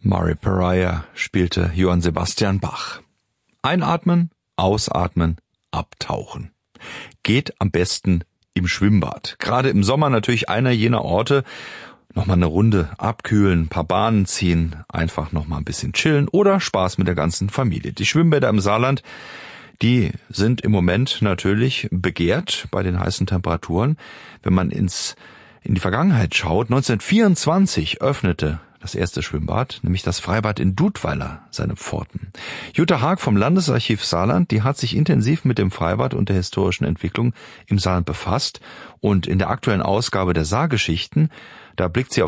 Mary Pariah spielte Johann Sebastian Bach. Einatmen, ausatmen, abtauchen. Geht am besten im Schwimmbad. Gerade im Sommer natürlich einer jener Orte. Nochmal eine Runde abkühlen, ein paar Bahnen ziehen, einfach nochmal ein bisschen chillen oder Spaß mit der ganzen Familie. Die Schwimmbäder im Saarland, die sind im Moment natürlich begehrt bei den heißen Temperaturen. Wenn man in die Vergangenheit schaut, 1924 öffnete das erste Schwimmbad, nämlich das Freibad in Dudweiler, seine Pforten. Jutta Haag vom Landesarchiv Saarland, die hat sich intensiv mit dem Freibad und der historischen Entwicklung im Saarland befasst. Und in der aktuellen Ausgabe der Saargeschichten, da blickt sie auf